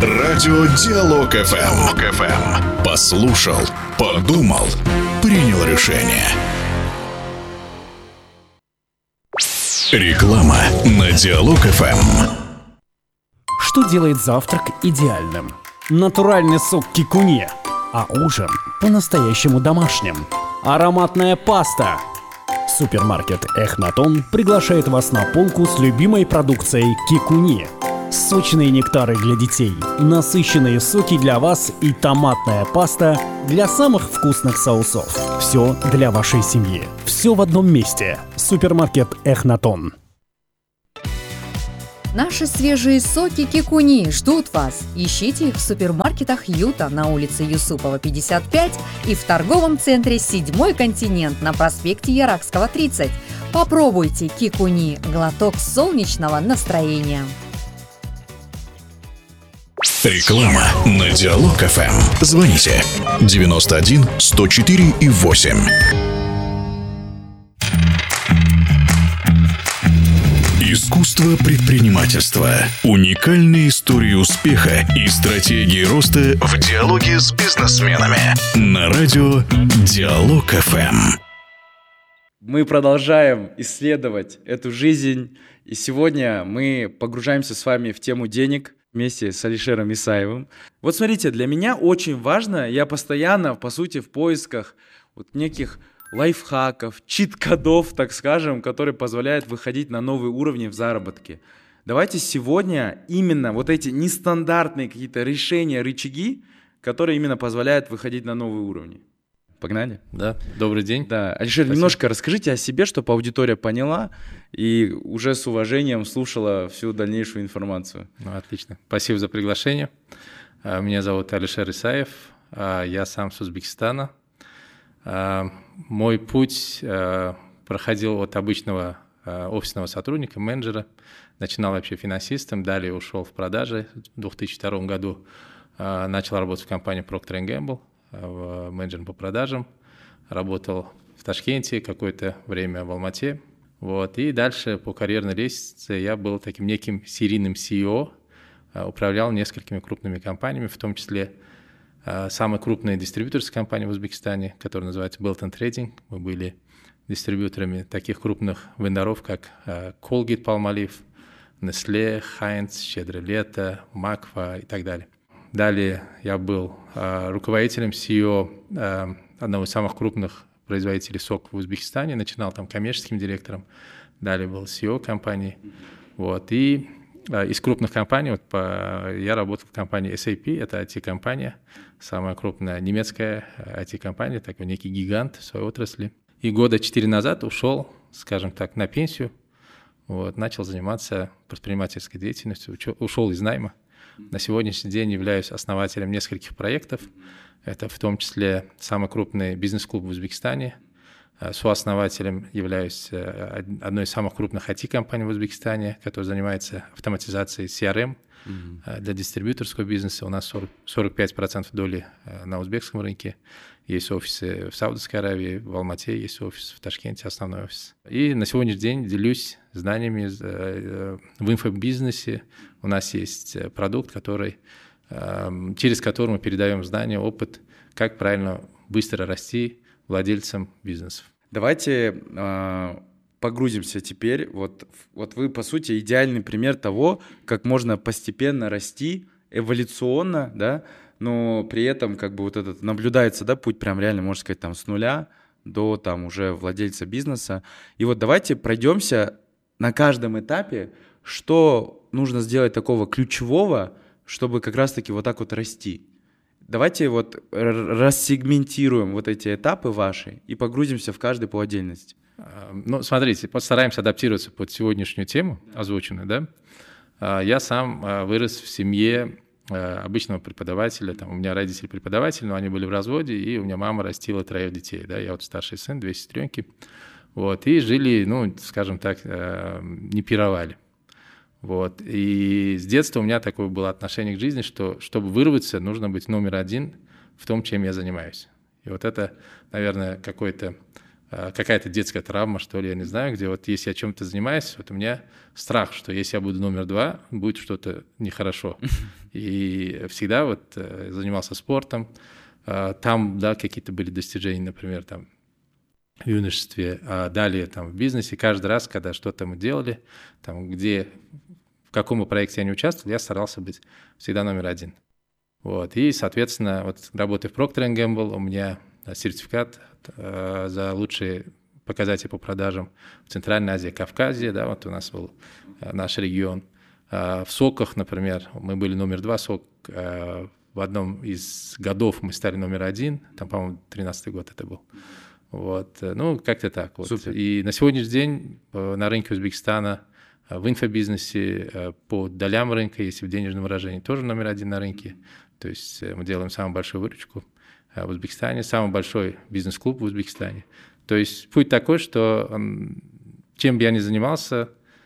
Радио Диалог ФМ. Послушал, подумал, принял решение. Реклама на Диалог ФМ. Что делает завтрак идеальным? Натуральный сок кикуни, а ужин по-настоящему домашним. Ароматная паста. Супермаркет Эхнатон приглашает вас на полку с любимой продукцией кикуни. Сочные нектары для детей, насыщенные соки для вас и томатная паста для самых вкусных соусов. Все для вашей семьи. Все в одном месте. Супермаркет Эхнатон. Наши свежие соки кикуни ждут вас. Ищите их в супермаркетах Юта на улице Юсупова, 55 и в торговом центре «Седьмой континент» на проспекте Яракского, 30. Попробуйте кикуни – глоток солнечного настроения. Реклама на Диалог ФМ. Звоните 91 104 и 8. Искусство предпринимательства. Уникальные истории успеха и стратегии роста в диалоге с бизнесменами. На радио Диалог ФМ. Мы продолжаем исследовать эту жизнь. И сегодня мы погружаемся с вами в тему денег вместе с Алишером Исаевым. Вот смотрите, для меня очень важно, я постоянно, по сути, в поисках вот неких лайфхаков, чит-кодов, так скажем, которые позволяют выходить на новые уровни в заработке. Давайте сегодня именно вот эти нестандартные какие-то решения, рычаги, которые именно позволяют выходить на новые уровни. Погнали? Да, добрый день. Да, Алишер, спасибо. Немножко расскажите о себе, чтобы аудитория поняла и уже с уважением слушала всю дальнейшую информацию. Ну, отлично. Спасибо за приглашение. Меня зовут Алишер Исаев, я сам с Узбекистана. Мой путь проходил от обычного офисного сотрудника, менеджера, начинал вообще финансистом, далее ушел в продажи. В 2002 году начал работать в компании Procter & Gamble, менеджером по продажам, работал в Ташкенте, какое-то время в Алмате. Вот. И дальше по карьерной лестнице я был таким неким серийным CEO, управлял несколькими крупными компаниями, в том числе самая крупная дистрибьюторская компания в Узбекистане, которая называется Belt & Trading. Мы были дистрибьюторами таких крупных вендоров, как Colgate-Palmolive, Nestlé, Heinz, Щедрое лето, Макфа и так далее. Далее я был руководителем CEO одного из самых крупных производителей соков в Узбекистане, начинал там коммерческим директором, далее был CEO компании. Вот. И из крупных компаний я работал в компании SAP, это IT-компания, самая крупная немецкая IT-компания, такой некий гигант в своей отрасли. И года 4 назад ушел, скажем так, на пенсию, вот, начал заниматься предпринимательской деятельностью, ушел из найма. На сегодняшний день являюсь основателем нескольких проектов. Это в том числе самый крупный бизнес-клуб в Узбекистане. Сооснователем являюсь одной из самых крупных IT-компаний в Узбекистане, которая занимается автоматизацией CRM для дистрибьюторского бизнеса. У нас 45% доли на узбекском рынке. Есть офисы в Саудовской Аравии, в Алмате есть офис, в Ташкенте основной офис. И на сегодняшний день делюсь знаниями в инфобизнесе. У нас есть продукт, через который мы передаем знания, опыт, как правильно быстро расти владельцам бизнесов. Давайте погрузимся теперь. Вот вы, по сути, идеальный пример того, как можно постепенно расти, эволюционно, да, но при этом как бы вот этот наблюдается, да, путь прям реально, можно сказать, там с нуля до там уже владельца бизнеса. И вот давайте пройдемся на каждом этапе, что нужно сделать такого ключевого, чтобы как раз-таки вот так вот расти. Давайте вот рассегментируем вот эти этапы ваши и погрузимся в каждый по отдельности. Ну, смотрите, постараемся адаптироваться под сегодняшнюю тему, озвученную, да. Я сам вырос в семье обычного преподавателя, там у меня родители преподаватели, но они были в разводе, и у меня мама растила 3 детей, да, я вот старший сын, 2 сестренки, вот, и жили, ну, скажем так, не пировали. Вот. И с детства у меня такое было отношение к жизни, что чтобы вырваться, нужно быть номер один в том, чем я занимаюсь. И вот это, наверное, какой-то какая-то детская травма, что ли, я не знаю, где вот если я чем-то занимаюсь, вот у меня страх, что если я буду номер 2, будет что-то нехорошо. И всегда вот занимался спортом, там, да, какие-то были достижения, например, там, в юношестве, а далее там в бизнесе. Каждый раз, когда что-то мы делали, там, где, в каком проекте я не участвовал, я старался быть всегда номер 1. Вот. И, соответственно, вот работая в Procter & Gamble, у меня сертификат за лучшие показатели по продажам в Центральной Азии, Кавказе, да, вот у нас был наш регион. В соках, например, мы были номер 2 сок. В одном из годов мы стали номер 1, там, по-моему, 13-й год это был. Вот. Ну, как-то так. Вот. И на сегодняшний день на рынке Узбекистана, в инфобизнесе, по долям рынка, если в денежном выражении, тоже номер 1 на рынке. То есть мы делаем самую большую выручку в Узбекистане, самый большой бизнес-клуб в Узбекистане. То есть путь такой, что чем бы я ни занимался,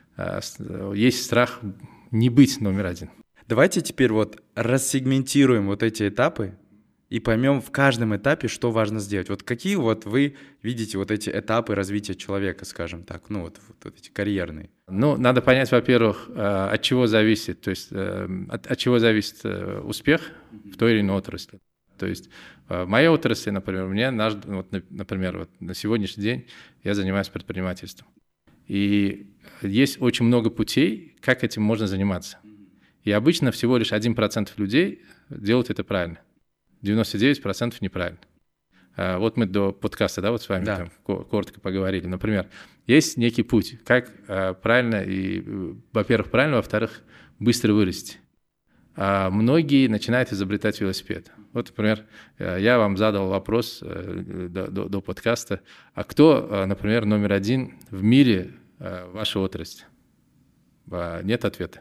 есть страх не быть номер 1. Давайте теперь вот рассегментируем вот эти этапы и поймем в каждом этапе, что важно сделать. Вот какие вот вы видите вот эти этапы развития человека, скажем так, ну вот эти карьерные? Ну, надо понять, во-первых, от чего зависит, то есть от чего зависит успех в той или иной отрасли. То есть в моей отрасли, например, например, вот на сегодняшний день я занимаюсь предпринимательством. И есть очень много путей, как этим можно заниматься. И обычно всего лишь 1% людей делают это правильно. 99% неправильно. Вот мы до подкаста, да, вот с вами там коротко поговорили. Например, есть некий путь, как правильно, и, во-первых, правильно, во-вторых, быстро вырасти. Многие начинают изобретать велосипед. Вот, например, я вам задал вопрос до подкаста, а кто, например, номер 1 в мире в вашей отрасли? Нет ответа.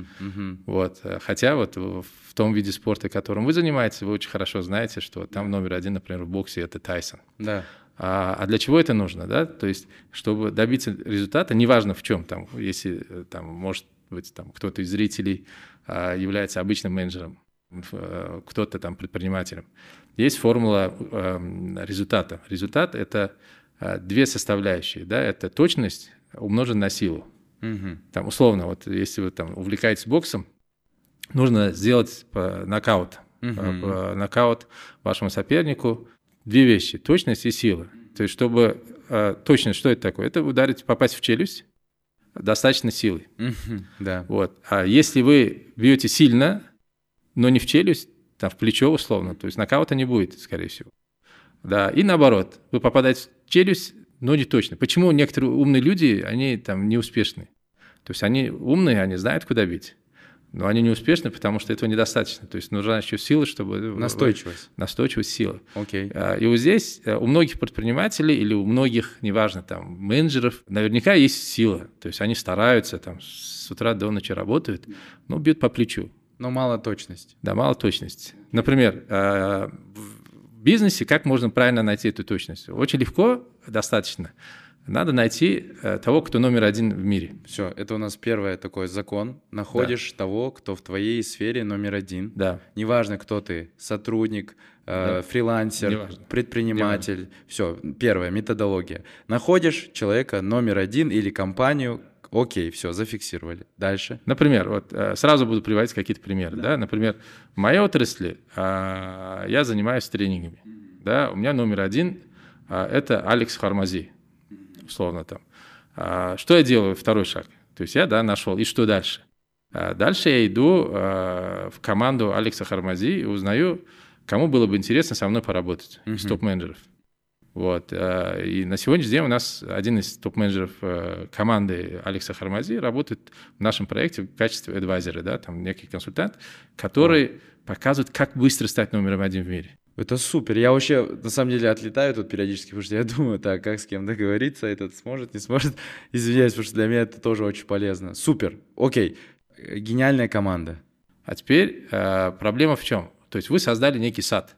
Вот. Хотя вот в том виде спорта, которым вы занимаетесь, вы очень хорошо знаете, что там номер 1, например, в боксе – это Тайсон. Да. А для чего это нужно? Да? То есть, чтобы добиться результата, неважно в чем, там, если там, может быть там, кто-то из зрителей является обычным менеджером, кто-то там предпринимателем. Есть формула результата. Результат – это 2 составляющие. Да? Это точность умноженная на силу. Там, условно, вот если вы там увлекаетесь боксом, нужно сделать нокаут. Нокаут вашему сопернику. 2 вещи – точность и сила. То есть, чтобы точность, что это такое? Это ударить, попасть в челюсть достаточно силой. Да. Вот. А если вы бьете сильно, но не в челюсть, там, в плечо условно, то есть нокаута не будет, скорее всего. Да. И наоборот, вы попадаете в челюсть, но не точно. Почему некоторые умные люди, они там неуспешны? То есть они умные, они знают, куда бить, но они не успешны, потому что этого недостаточно. То есть нужна еще сила, чтобы... Настойчивость. Настойчивость, сила. Окей. И вот здесь у многих предпринимателей или у многих, неважно, там, менеджеров, наверняка есть сила. То есть они стараются, там, с утра до ночи работают, но бьют по плечу. Но мало точности. Да, мало точности. Например, в бизнесе как можно правильно найти эту точность? Очень легко, достаточно. Надо найти того, кто номер 1 в мире. Все, это у нас первый такой закон. Находишь того, кто в твоей сфере номер 1. Да. Неважно, кто ты, сотрудник, фрилансер, Неважно. Предприниматель. Все, первая методология. Находишь человека номер 1 или компанию. Окей, все, зафиксировали. Дальше. Например, вот сразу буду приводить какие-то примеры. Да. Например, в моей отрасли я занимаюсь тренингами. Да, у меня номер 1 это Алекс Хармази. Условно там. Что я делаю? Второй шаг. То есть я, нашел. И что дальше? Дальше я иду в команду Алекса Хармази и узнаю, кому было бы интересно со мной поработать из топ-менеджеров. Вот. И на сегодняшний день у нас один из топ-менеджеров команды Алекса Хармази работает в нашем проекте в качестве адвайзера, да, там некий консультант, который показывает, как быстро стать номером 1 в мире. Это супер. Я вообще, на самом деле, отлетаю тут периодически, потому что я думаю, так, как с кем договориться, этот сможет, не сможет. Извиняюсь, потому что для меня это тоже очень полезно. Супер. Окей. Гениальная команда. А теперь проблема в чем? То есть вы создали некий сад.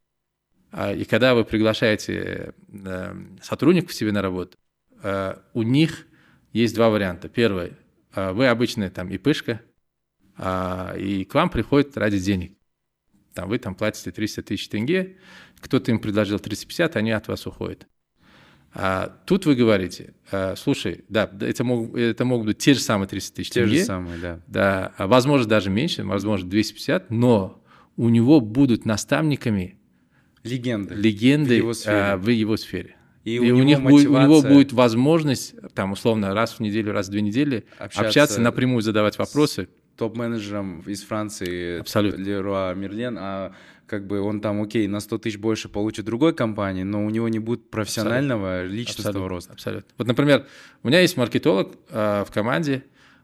И когда вы приглашаете сотрудников к себе на работу, у них есть 2 варианта. Первый. Вы обычная там ИПшка, и к вам приходят ради денег. Там, вы там платите 300 тысяч тенге, кто-то им предложил 350, они от вас уходят. Тут вы говорите, слушай, да, это могут быть те же самые 30 тысяч тенге. Те же самые, да. Да, возможно, даже меньше, возможно, 250, но у него будут наставниками легенды в его сфере. И у него будет возможность, там, условно, раз в неделю, раз в 2 недели общаться напрямую, задавать вопросы. Топ-менеджером из Франции, абсолютно. Леруа Мерлен, как бы он там, окей, на 100 тысяч больше получит другой компании, но у него не будет профессионального личностного роста. Абсолютно. Вот, например, у меня есть маркетолог в команде,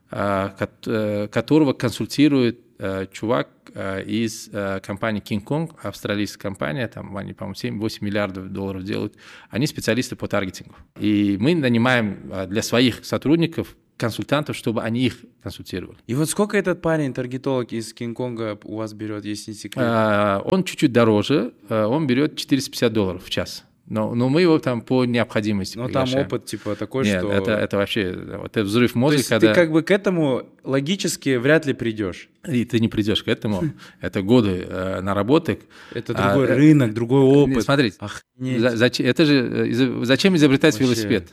которого консультирует чувак из компании King Kong, австралийская компания, там они, по-моему, 7-8 миллиардов долларов делают. Они специалисты по таргетингу. И мы нанимаем для своих сотрудников консультантов, чтобы они их консультировали. И вот сколько этот парень, таргетолог из Кинг-Конга, у вас берет, если не секрет? Он чуть-чуть дороже, он берет $450 в час. Но мы его там по необходимости приглашаем. Но там опыт типа такой, Нет, что... Нет, это вообще вот это взрыв мозга. То есть когда... ты как бы к этому логически вряд ли придешь. И ты не придешь к этому. Это годы наработок. Это другой рынок, другой опыт. Смотрите, это же зачем изобретать велосипед?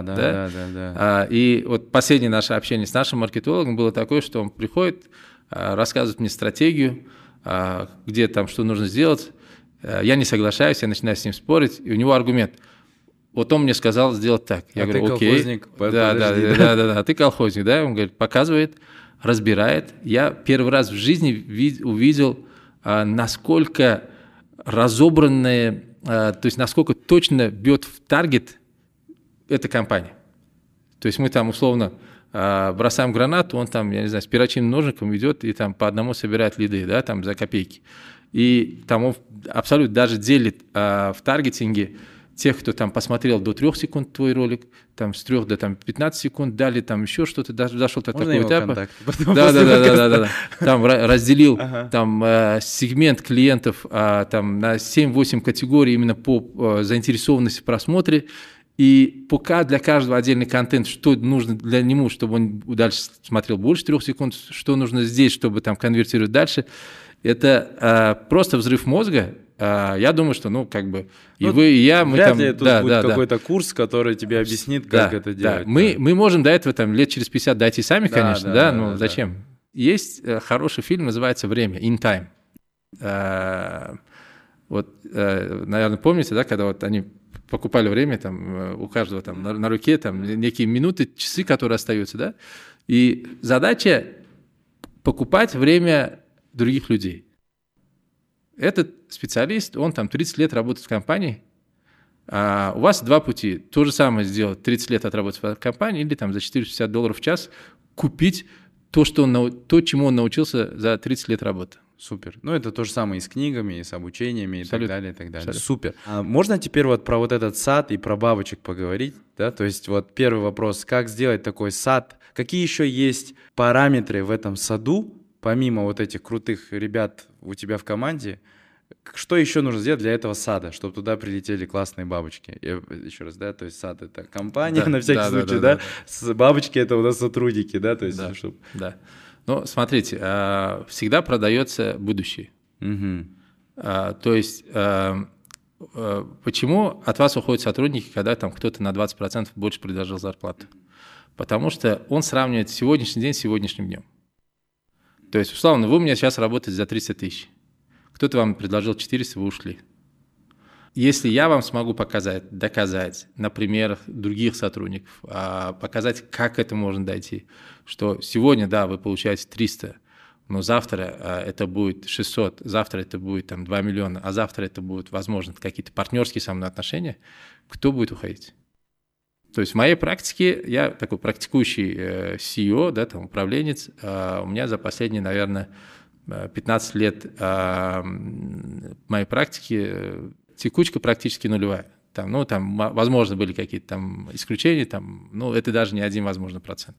Да. И вот последнее наше общение с нашим маркетологом было такое, что он приходит, рассказывает мне стратегию, где там что нужно сделать. Я не соглашаюсь, я начинаю с ним спорить, и у него аргумент. Вот он мне сказал сделать так. Я говорю, окей. Колхозник? Да, ты колхозник, да? Он говорит, показывает, разбирает. Я первый раз в жизни увидел, насколько разобранная, то есть насколько точно бьет в таргет эта компания. То есть мы там условно бросаем гранату, он там, я не знаю, с перочинным ножиком идет и там по одному собирает лиды, да, там за копейки. И там он абсолютно даже делит в таргетинге тех, кто там посмотрел до 3 секунд твой ролик, там с 3 до 15 секунд, дали там еще что-то, дошел до такого этапа. Да. Там разделил там сегмент клиентов там на 7-8 категорий именно по заинтересованности в просмотре. И пока для каждого отдельный контент, что нужно для него, чтобы он дальше смотрел больше 3 секунд, что нужно здесь, чтобы там конвертировать дальше. Это просто взрыв мозга. Я думаю, что, и вы, и я... Вряд ли тут будет какой-то курс, который тебе объяснит, как это делать. Мы можем до этого лет через 50 дойти сами, конечно, но зачем? Есть хороший фильм, называется «Время», «In Time». Вот, наверное, помните, да, когда вот они покупали время, там, у каждого там на руке там некие минуты, часы, которые остаются, да? И задача покупать время других людей. Этот специалист, он там 30 лет работает в компании, а у вас 2 пути. То же самое сделать, 30 лет отработать в компании, или там за $450 в час купить то, чему он научился за 30 лет работы. Супер. Это то же самое и с книгами, и с обучениями, Абсолютно. и так далее. Абсолютно. Супер. Можно теперь вот про вот этот сад и про бабочек поговорить? Да? То есть вот первый вопрос, как сделать такой сад? Какие еще есть параметры в этом саду, помимо вот этих крутых ребят у тебя в команде? Что еще нужно сделать для этого сада, чтобы туда прилетели классные бабочки? Еще раз, да, то есть сад — это компания, на всякий случай, да? Бабочки — это у нас сотрудники, да? То есть, да. Ну, смотрите, всегда продается будущее. То есть, почему от вас уходят сотрудники, когда там кто-то на 20% больше предложил зарплату? Потому что он сравнивает сегодняшний день с сегодняшним днем. То есть, условно, вы у меня сейчас работаете за 300 тысяч. Кто-то вам предложил 400, вы ушли. Если я вам смогу доказать на примерах других сотрудников, показать, как к этому можно дойти, что сегодня, да, вы получаете 300, но завтра это будет 600, завтра это будет там 2 миллиона, а завтра это будут, возможно, какие-то партнерские со мной отношения, кто будет уходить? То есть в моей практике, я такой практикующий CEO, да, там, управленец, у меня за последние, наверное, 15 лет моей практики текучка практически нулевая. Там, возможно, были какие-то там исключения, это даже не 1 возможный процент.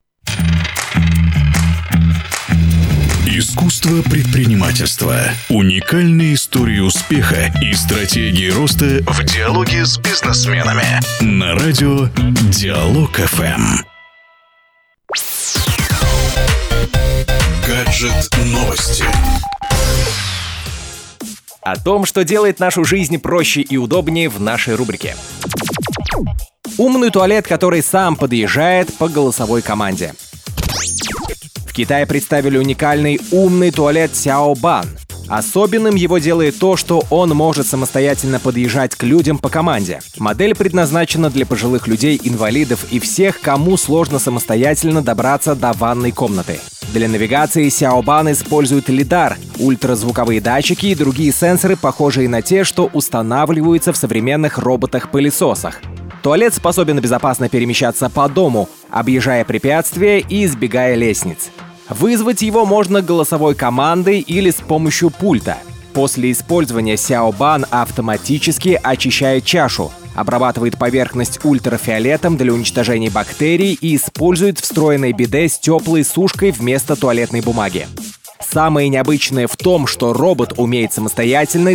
Искусство предпринимательства. Уникальные истории успеха и стратегии роста в диалоге с бизнесменами. На радио Диалог ФМ. Гаджет новости. О том, что делает нашу жизнь проще и удобнее в нашей рубрике. Умный туалет, который сам подъезжает по голосовой команде. В Китае представили уникальный умный туалет Xiaoban. Особенным его делает то, что он может самостоятельно подъезжать к людям по команде. Модель предназначена для пожилых людей, инвалидов и всех, кому сложно самостоятельно добраться до ванной комнаты. Для навигации Xiaoban использует лидар, ультразвуковые датчики и другие сенсоры, похожие на те, что устанавливаются в современных роботах-пылесосах. Туалет способен безопасно перемещаться по дому, объезжая препятствия и избегая лестниц. Вызвать его можно голосовой командой или с помощью пульта. После использования Xiaoban автоматически очищает чашу, обрабатывает поверхность ультрафиолетом для уничтожения бактерий и использует встроенное биде с теплой сушкой вместо туалетной бумаги. Самое необычное в том, что робот умеет самостоятельно